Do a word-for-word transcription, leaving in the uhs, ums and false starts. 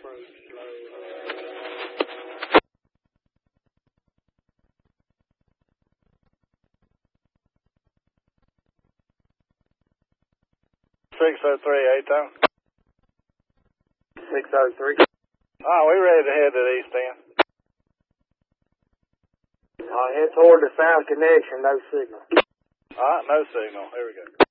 six oh three, Ato. six oh three. Ah, we ready to head to the east end. Uh, head toward the south connection, no signal. Alright, no signal. Here we go.